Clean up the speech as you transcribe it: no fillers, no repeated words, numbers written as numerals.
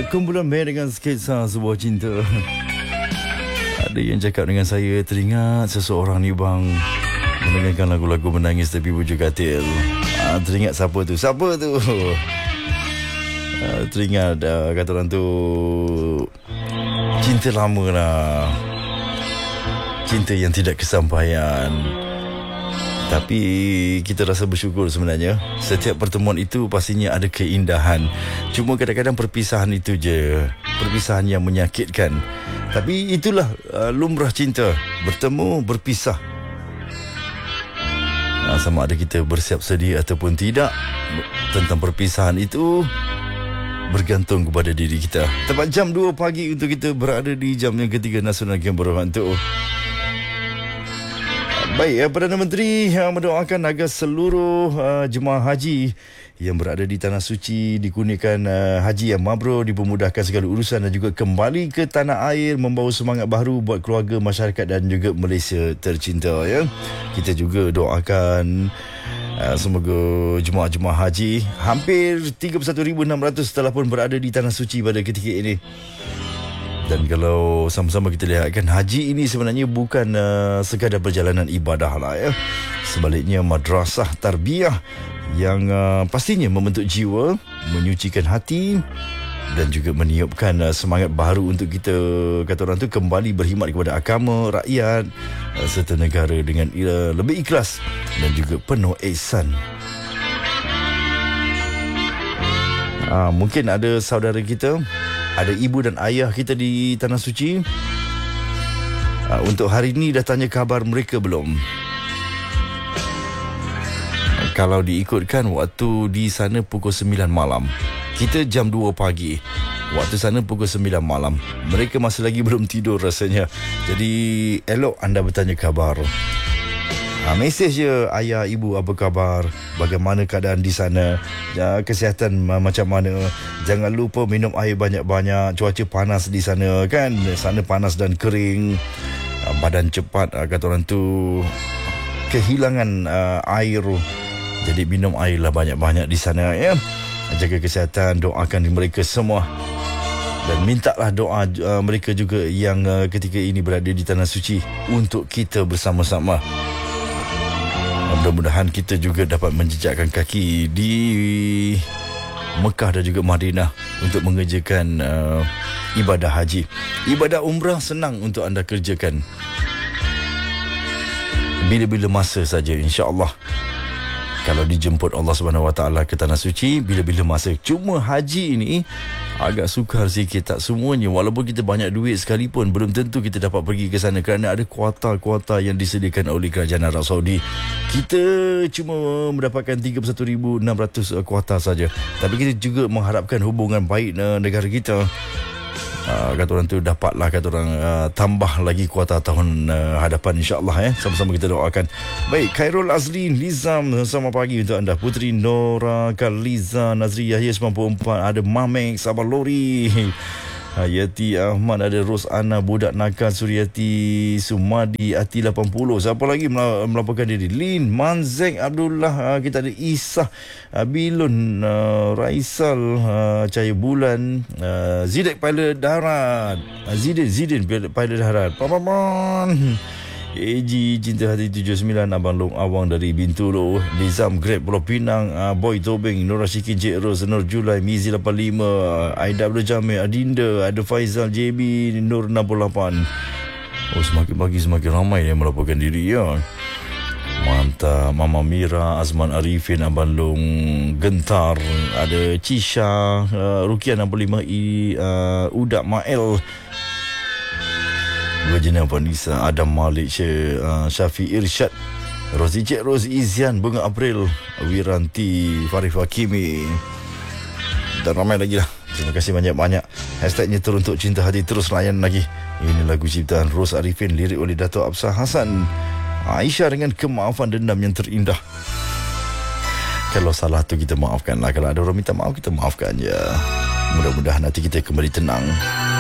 Kumpulan band dengan sketsa sebuah cinta. Ada yang cakap dengan saya, teringat seseorang ni bang mendengarkan lagu-lagu menangis tapi bujuk katil. Teringat siapa tu? Siapa tu? Teringat kata orang tu, cinta lama lah, cinta yang tidak kesampaian. Tapi kita rasa bersyukur sebenarnya. Setiap pertemuan itu pastinya ada keindahan. Cuma kadang-kadang perpisahan itu je, perpisahan yang menyakitkan. Tapi itulah lumrah cinta, bertemu, berpisah. Sama ada kita bersiap sedia ataupun tidak, tentang perpisahan itu bergantung kepada diri kita. Tepat jam 2 pagi untuk kita berada di jam yang ketiga Nasional Game Berhantu. Baik, Perdana Menteri mendoakan agar seluruh jemaah haji yang berada di Tanah Suci dikurniakan haji yang mabrur, dipermudahkan segala urusan dan juga kembali ke tanah air membawa semangat baru buat keluarga, masyarakat dan juga Malaysia tercinta. Ya, kita juga doakan semoga jemaah-jemaah haji hampir 31,600 telah pun berada di Tanah Suci pada ketika ini. Dan kalau sama-sama kita lihatkan, haji ini sebenarnya bukan sekadar perjalanan ibadah lah ya. Sebaliknya madrasah tarbiyah yang pastinya membentuk jiwa, menyucikan hati dan juga meniupkan semangat baru untuk kita, kata orang tu, kembali berkhidmat kepada agama, rakyat serta negara dengan lebih ikhlas dan juga penuh ihsan. Mungkin ada saudara kita, ada ibu dan ayah kita di Tanah Suci. Untuk hari ini dah tanya khabar mereka belum? Kalau diikutkan waktu di sana pukul 9 malam, kita jam 2 pagi. Waktu sana pukul 9 malam. Mereka masih lagi belum tidur rasanya. Jadi elok anda bertanya khabar. Mesej je, ayah, ibu, apa khabar? Bagaimana keadaan di sana? Kesihatan macam mana? Jangan lupa minum air banyak-banyak. Cuaca panas di sana kan? Sana panas dan kering. Badan cepat, kata orang tu, kehilangan air. Jadi minum air lah banyak-banyak di sana ya. Jaga kesihatan, doakan mereka semua. Dan mintalah doa mereka juga yang ketika ini berada di Tanah Suci untuk kita bersama-sama. Mudah-mudahan kita juga dapat menjejakkan kaki di Mekah dan juga Madinah untuk mengerjakan ibadah haji. Ibadah umrah senang untuk anda kerjakan bila-bila masa saja, insya-Allah. Kalau dijemput Allah SWT ke Tanah Suci, bila-bila masa. Cuma haji ini agak sukar sikit, tak semuanya. Walaupun kita banyak duit sekalipun, belum tentu kita dapat pergi ke sana kerana ada kuota-kuota yang disediakan oleh kerajaan Arab Saudi. Kita cuma mendapatkan 31,600 kuota saja. Tapi kita juga mengharapkan hubungan baik negara kita. Kata orang tu, dapatlah kata orang tambah lagi kuota tahun hadapan, insya-Allah ya. Sama-sama kita doakan. Baik, Khairul Azlin Lizam, selamat pagi untuk anda. Putri Nora Kaliza Nazri Yahya 94, ada Mamex Abang Lori, Yati Ahmad, ada Rosana Budak Nakal, Suryati Sumadi Ati 80. Siapa lagi melaporkan diri? Lin Manzek Abdullah, kita ada Isah Bilun, Raisal Cahaya Bulan, Zidek Pilot Darat, Zidin Pilot Darat, Papaman AG Cinta Hati 79, Abang Long Awang dari Bintulu, Nizam Grab Pulau Pinang, Boy Tobing, Nur Rashikin, Cik Ros, Nur Julai, Mizi 85, Aida Abdul Jamil, Adinda, ada Faizal JB, Nur 68. Semakin pagi semakin ramai yang melaporkan diri ya. Mantap. Mama Mira, Azman Arifin, Abang Long Gentar, ada Cisha, Rukiah 65, Udak Mael, Wajina Vanisa, Adam Malik, Syafi Irsyad, Rozi Cik Ros, Izian, Bunga April, Wiranti, Farif Hakimi dan ramai lagi lah. Terima kasih banyak-banyak. Hashtagnya teruntuk cinta hati, terus layan lagi. Ini lagu ciptaan Ros Arifin, lirik oleh Dato' Absah Hasan. Aisyah dengan kemaafan dendam yang terindah. Kalau salah tu kita maafkanlah. Kalau ada orang minta maaf, kita maafkan je. Mudah-mudahan hati kita kembali tenang.